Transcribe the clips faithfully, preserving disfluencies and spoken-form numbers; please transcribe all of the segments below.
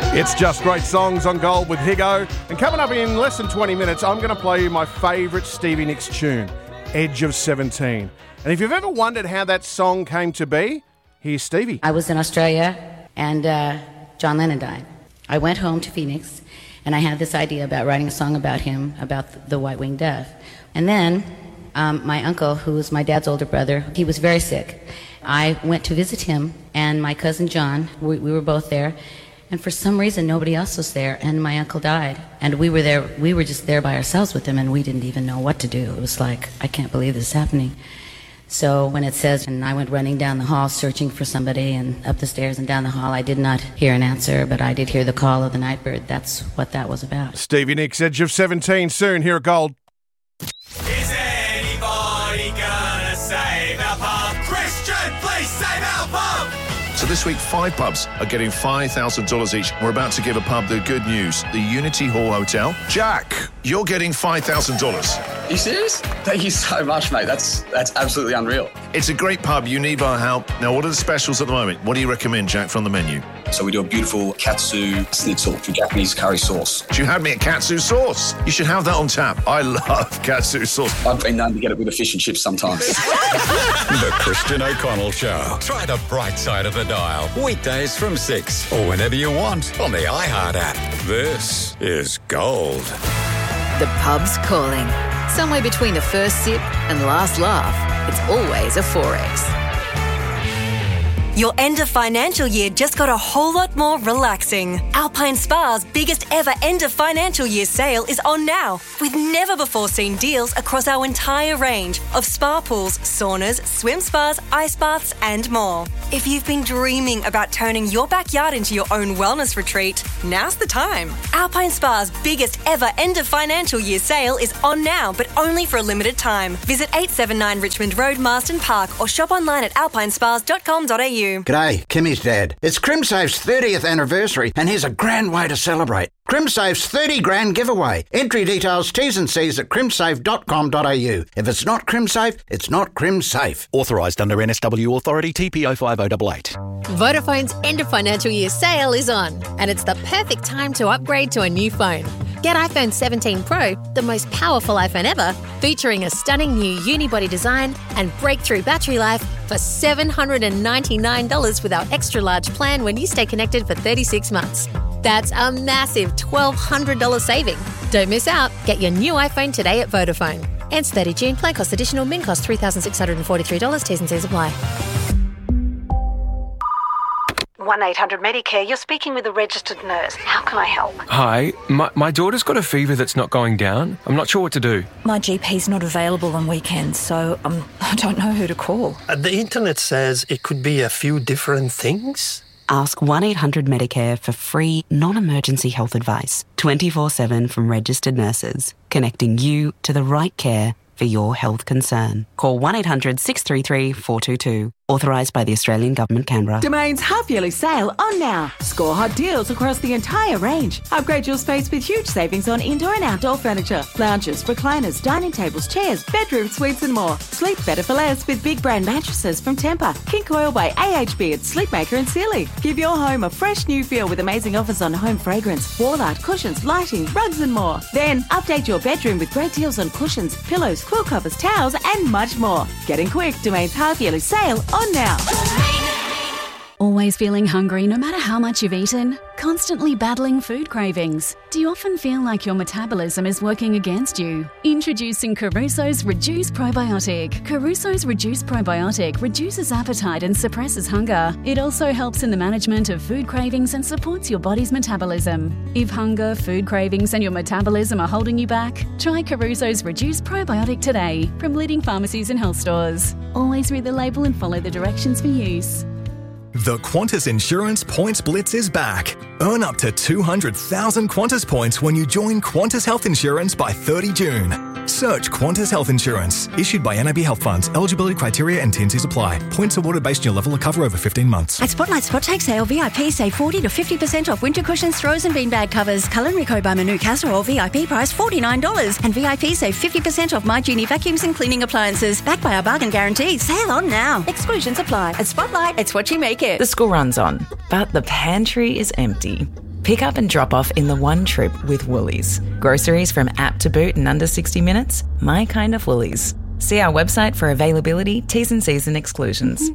It's Just Great Songs on Gold with Higo. And coming up in less than twenty minutes, I'm going to play you my favourite Stevie Nicks tune, Edge of seventeen. And if you've ever wondered how that song came to be, here's Stevie. I was in Australia and uh, John Lennon died. I went home to Phoenix and I had this idea about writing a song about him, about the white-winged dove. And then um, my uncle, who was my dad's older brother, he was very sick. I went to visit him and my cousin John, we, we were both there. And for some reason, nobody else was there, and my uncle died. And we were there, we were just there by ourselves with him, and we didn't even know what to do. It was like, I can't believe this is happening. So when it says, and I went running down the hall searching for somebody, and up the stairs and down the hall, I did not hear an answer, but I did hear the call of the nightbird. That's what that was about. Stevie Nicks, Edge of seventeen, soon here at Gold. Is anybody gonna save our pub? Christian, please save our pub! So this week, five pubs are getting five thousand dollars each. We're about to give a pub the good news, the Unity Hall Hotel. Jack, you're getting five thousand dollars. Are you serious? Thank you so much, mate. That's that's absolutely unreal. It's a great pub. You need our help. Now, what are the specials at the moment? What do you recommend, Jack, from the menu? So we do a beautiful katsu schnitzel for Japanese curry sauce. You had me at katsu sauce. You should have that on tap. I love katsu sauce. I've been known to get it with a fish and chips sometimes. The Christian O'Connell Show. Try the bright side of the dial. Weekdays from six or whenever you want on the iHeart app. This is Gold. The pub's calling. Somewhere between the first sip and last laugh, it's always a four X. Your end of financial year just got a whole lot more relaxing. Alpine Spa's biggest ever end of financial year sale is on now, with never before seen deals across our entire range of spa pools, saunas, swim spas, ice baths and more. If you've been dreaming about turning your backyard into your own wellness retreat, now's the time. Alpine Spa's biggest ever end of financial year sale is on now, but only for a limited time. Visit eight seventy-nine Richmond Road, Marsden Park, or shop online at alpine spas dot com dot a u. G'day, Kimmy's dad. It's CrimSafe's thirtieth anniversary, and here's a grand way to celebrate. CrimSafe's thirty grand giveaway. Entry details, T's and C's at crimsafe dot com dot a u. If it's not CrimSafe, it's not CrimSafe. Authorised under N S W Authority T P O five oh eight eight. Vodafone's end of financial year sale is on, and it's the perfect time to upgrade to a new phone. Get iPhone seventeen Pro, the most powerful iPhone ever, featuring a stunning new unibody design and breakthrough battery life for seven hundred ninety-nine dollars with our extra large plan when you stay connected for thirty-six months. That's a massive twelve hundred dollars saving. Don't miss out. Get your new iPhone today at Vodafone. Ends thirtieth June. Plan cost additional. Min cost three thousand six hundred forty-three dollars. T's and C's apply. one eight hundred Medicare, you're speaking with a registered nurse. How can I help? Hi, my, my daughter's got a fever that's not going down. I'm not sure what to do. My G P's not available on weekends, so um, I don't know who to call. Uh, the internet says it could be a few different things. Ask one eight hundred Medicare for free, non-emergency health advice, twenty-four seven from registered nurses, connecting you to the right care for your health concern. Call one eight hundred six three three four two two. Authorised by the Australian Government, Canberra. Domain's half-yearly sale on now. Score hot deals across the entire range. Upgrade your space with huge savings on indoor and outdoor furniture. Lounges, recliners, dining tables, chairs, bedroom suites and more. Sleep better for less with big brand mattresses from Tempur, King Coil by A H B at Sleepmaker and Sealy. Give your home a fresh new feel with amazing offers on home fragrance, wall art, cushions, lighting, rugs and more. Then update your bedroom with great deals on cushions, pillows, quilt covers, towels and much more. Getting quick, Domain's half-yearly sale on now. Always feeling hungry no matter how much you've eaten? Constantly battling food cravings? Do you often feel like your metabolism is working against you? Introducing Caruso's Reduce Probiotic. Caruso's Reduce Probiotic reduces appetite and suppresses hunger. It also helps in the management of food cravings and supports your body's metabolism. If hunger, food cravings and your metabolism are holding you back, try Caruso's Reduce Probiotic today from leading pharmacies and health stores. Always read the label and follow the directions for use. The Qantas Insurance Points Blitz is back. Earn up to two hundred thousand Qantas points when you join Qantas Health Insurance by thirty June. Search Qantas Health Insurance. Issued by N A B Health Funds. Eligibility criteria and T and Cs apply. Points awarded based on your level of cover over fifteen months. At Spotlight Spot Take Sale, V I P save forty to fifty percent off winter cushions, throws and beanbag covers. Culinary Co by Manu Castor Oil V I P price forty-nine dollars. And V I P save fifty percent off My Genie vacuums and cleaning appliances. Backed by our bargain guarantee. Sale on now. Exclusions apply. At Spotlight, it's what you make it. The school runs on, but the pantry is empty. Pick up and drop off in the one trip with Woolies. Groceries from app to boot in under sixty minutes? My kind of Woolies. See our website for availability, T's and C's and exclusions.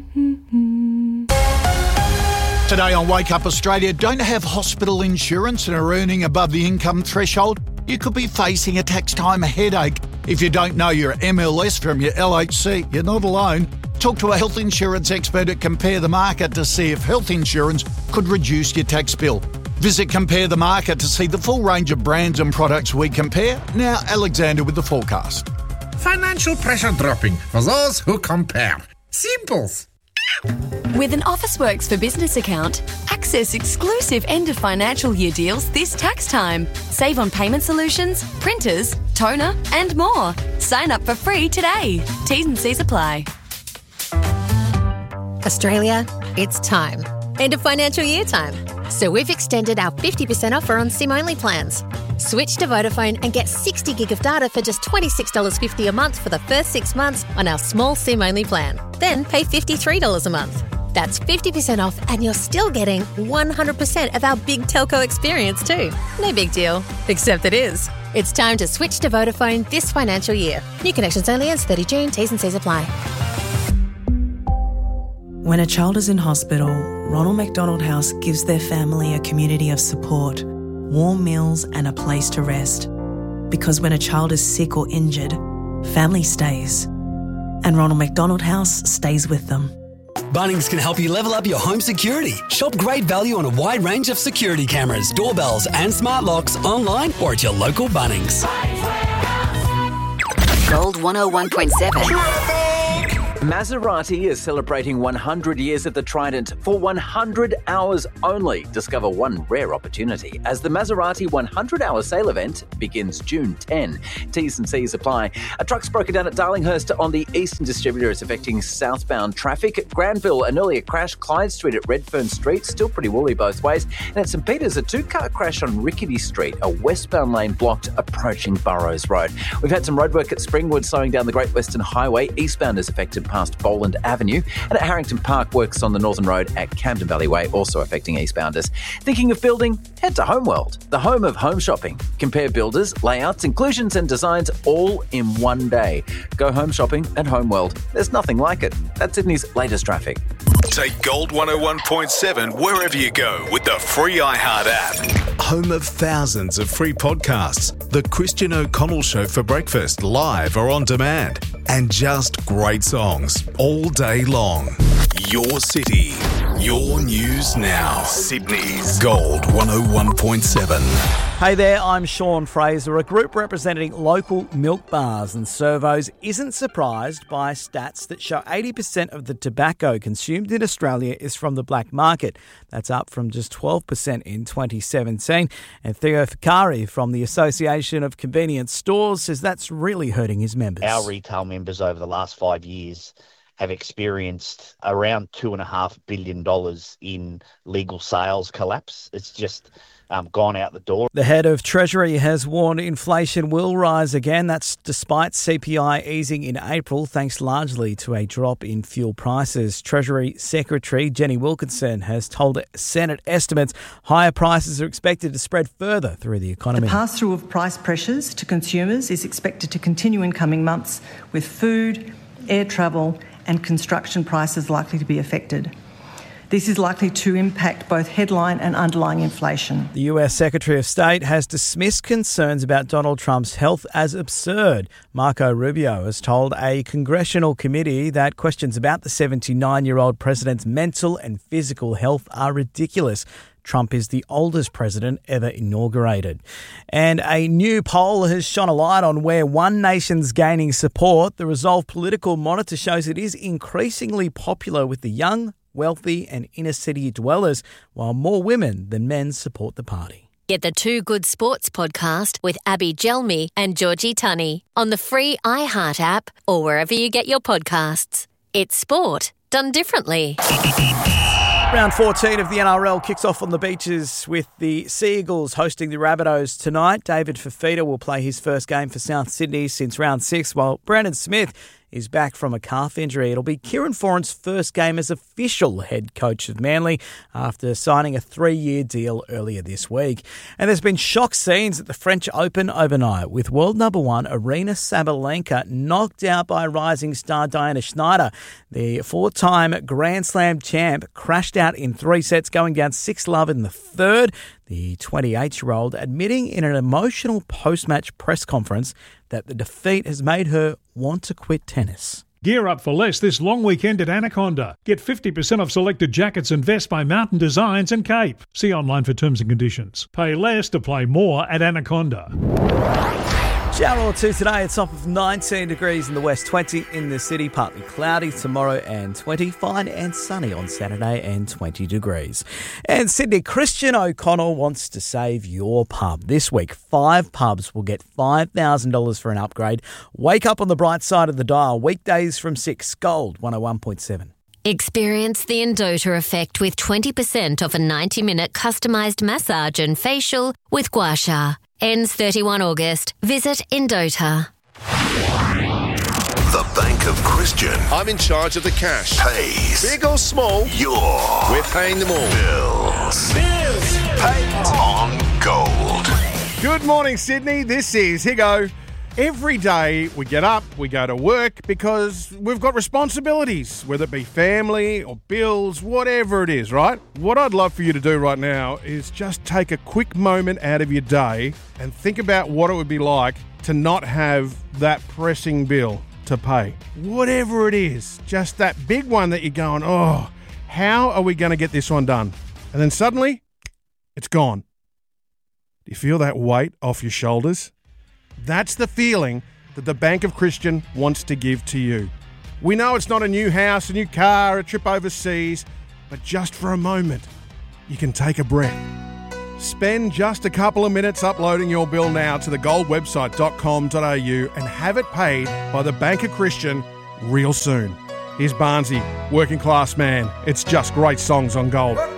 Today on Wake Up Australia, don't have hospital insurance and are earning above the income threshold? You could be facing a tax time headache. If you don't know your M L S from your L H C, you're not alone. Talk to a health insurance expert at Compare the Market to see if health insurance could reduce your tax bill. Visit Compare the Market to see the full range of brands and products we compare. Now, Alexander with the forecast. Financial pressure dropping for those who compare. Simples. With an Officeworks for Business account, access exclusive end of financial year deals this tax time. Save on payment solutions, printers, toner, and more. Sign up for free today. T's and C's apply. Australia, it's time. End of financial year time. So we've extended our fifty percent offer on SIM-only plans. Switch to Vodafone and get sixty gig of data for just twenty-six dollars fifty a month for the first six months on our small SIM-only plan. Then pay fifty-three dollars a month. That's fifty percent off and you're still getting one hundred percent of our big telco experience too. No big deal, except it is. It's time to switch to Vodafone this financial year. New connections only ends thirtieth of June. T's and C's apply. When a child is in hospital, Ronald McDonald House gives their family a community of support, warm meals and a place to rest. Because when a child is sick or injured, family stays. And Ronald McDonald House stays with them. Bunnings can help you level up your home security. Shop great value on a wide range of security cameras, doorbells and smart locks online or at your local Bunnings. Gold one oh one point seven. Maserati is celebrating one hundred years at the Trident for one hundred hours only. Discover one rare opportunity as the Maserati one hundred hour sale event begins June tenth. T's and C's apply. A truck's broken down at Darlinghurst on the Eastern Distributor is affecting southbound traffic. At Granville, an earlier crash. Clyde Street at Redfern Street, still pretty woolly both ways. And at St Peters, a two-car crash on Rickety Street, a westbound lane blocked approaching Burrows Road. We've had some roadwork at Springwood slowing down the Great Western Highway. Eastbound is affected past Boland Avenue, and at Harrington Park, works on the Northern Road at Camden Valley Way, also affecting eastbounders. Thinking of building? Head to Homeworld, the home of home shopping. Compare builders, layouts, inclusions and designs all in one day. Go home shopping at Homeworld. There's nothing like it. That's Sydney's latest traffic. Take Gold one oh one point seven wherever you go with the free iHeart app. Home of thousands of free podcasts. The Christian O'Connell Show for breakfast, live or on demand. And just great songs all day long. Your city, your news now. Sydney's Gold one oh one point seven. Hey there, I'm Sean Fraser. A group representing local milk bars and servos isn't surprised by stats that show eighty percent of the tobacco consumed in Australia is from the black market. That's up from just twelve percent in twenty seventeen. And Theo Ficari from the Association of Convenience Stores says that's really hurting his members. Our retail members over the last five years have experienced around two and a half billion dollars in legal sales collapse. It's just um, gone out the door. The head of Treasury has warned inflation will rise again. That's despite C P I easing in April, thanks largely to a drop in fuel prices. Treasury Secretary Jenny Wilkinson has told Senate estimates higher prices are expected to spread further through the economy. The pass-through of price pressures to consumers is expected to continue in coming months, with food, air travel and construction prices likely to be affected. This is likely to impact both headline and underlying inflation. The U S Secretary of State has dismissed concerns about Donald Trump's health as absurd. Marco Rubio has told a congressional committee that questions about the seventy-nine-year-old president's mental and physical health are ridiculous. Trump is the oldest president ever inaugurated. And a new poll has shone a light on where one nation's gaining support. The Resolve Political Monitor shows it is increasingly popular with the young, wealthy and inner-city dwellers, while more women than men support the party. Get the Two Good Sports podcast with Abby Gelmi and Georgie Tunney on the free iHeart app or wherever you get your podcasts. It's sport done differently. Round fourteen of the N R L kicks off on the beaches with the Sea Eagles hosting the Rabbitohs tonight. David Fifita will play his first game for South Sydney since round six, while Brandon Smith is back from a calf injury. It'll be Kieran Foran's first game as official head coach of Manly after signing a three-year deal earlier this week. And there's been shock scenes at the French Open overnight, with world number one Aryna Sabalenka knocked out by rising star Diana Schneider. The four-time Grand Slam champ crashed out in three sets, going down six love in the third. The twenty-eight-year-old admitting in an emotional post-match press conference that the defeat has made her want to quit tennis. Gear up for less this long weekend at Anaconda. Get fifty percent off selected jackets and vests by Mountain Designs and Cape. See online for terms and conditions. Pay less to play more at Anaconda. Shower or two today, it's up of nineteen degrees in the west, twenty in the city, partly cloudy tomorrow and twenty, fine and sunny on Saturday and twenty degrees. And Sydney, Christian O'Connell wants to save your pub. This week, five pubs will get five thousand dollars for an upgrade. Wake up on the bright side of the dial, weekdays from six, Gold one oh one point seven. Experience the Endota effect with twenty percent off a ninety-minute customised massage and facial with Gua Sha. Ends thirty-first of August. Visit Endota. The Bank of Christian I'm in charge of the cash. pays. Big or small, Your we're paying them all. bills. Bills. Paid on Gold. Good morning, Sydney. This is, here you go. Every day we get up, we go to work because we've got responsibilities, whether it be family or bills, whatever it is, right? What I'd love for you to do right now is just take a quick moment out of your day and think about what it would be like to not have that pressing bill to pay. Whatever it is, just that big one that you're going, oh, how are we going to get this one done? And then suddenly, it's gone. Do you feel that weight off your shoulders? That's the feeling that the Bank of Christian wants to give to you. We know it's not a new house, a new car, a trip overseas, but just for a moment, you can take a breath. Spend just a couple of minutes uploading your bill now to the gold website dot com dot a u and have it paid by the Bank of Christian real soon. Here's Barnsey, Working Class Man. It's just great songs on Gold.